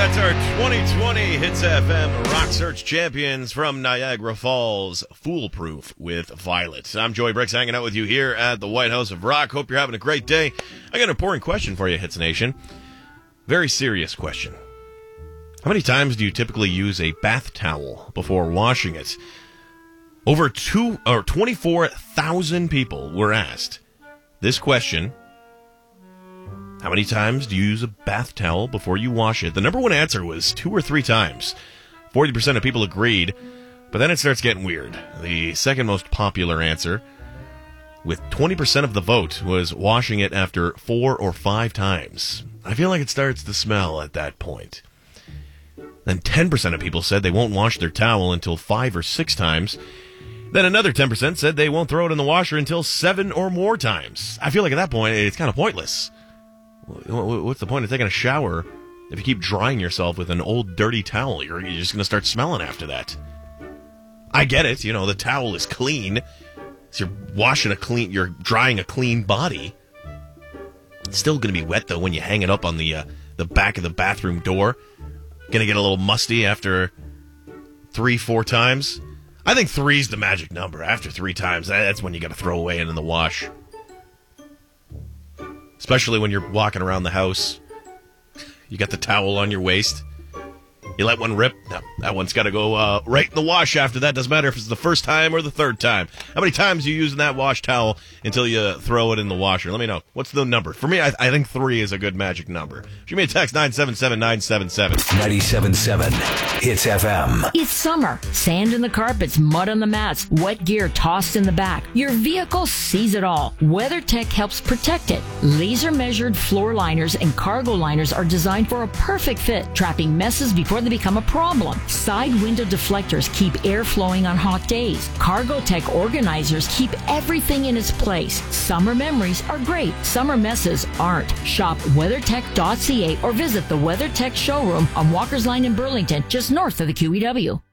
That's our 2020 Hits FM Rock Search Champions from Niagara Falls, Foolproof with Violet. I'm Joey Bricks, hanging out with you here at the White House of Rock. Hope you're having a great day. I got an important question for you, Hits Nation. Very serious question. How many times do you typically use a bath towel before washing it? Over 24,000 people were asked this question. How many times do you use a bath towel before you wash it? The number one answer was 2 or 3 times. 40% of people agreed, but then it starts getting weird. The second most popular answer, with 20% of the vote, was washing it after 4 or 5 times. I feel like it starts to smell at that point. Then 10% of people said they won't wash their towel until 5 or 6 times. Then another 10% said they won't throw it in the washer until 7 or more times. I feel like at that point, it's kind of pointless. What's the point of taking a shower if you keep drying yourself with an old dirty towel? You're just going to start smelling after that. I get it. You know, the towel is clean. So you're drying a clean body. It's still going to be wet, though, when you hang it up on the back of the bathroom door. Going to get a little musty after 3-4 times. I think 3 is the magic number. After 3 times, that's when you got to throw away it in the wash. Especially when you're walking around the house. You got the towel on your waist. You let one rip. No, that one's got to go right in the wash after that. Doesn't matter if it's the first time or the third time. How many times are you using that wash towel until you throw it in the washer? Let me know. What's the number? For me, I think 3 is a good magic number. Shoot me a text, 977-977. 97.7 Hits FM. It's summer. Sand in the carpets, mud on the mats, wet gear tossed in the back. Your vehicle sees it all. WeatherTech helps protect it. Laser-measured floor liners and cargo liners are designed for a perfect fit, trapping messes before they become a problem. Side window deflectors keep air flowing on hot days. Cargotech organizers keep everything in its place. Summer memories are great. Summer messes aren't. Shop WeatherTech.ca or visit the WeatherTech showroom on Walker's Line in Burlington, just north of the QEW.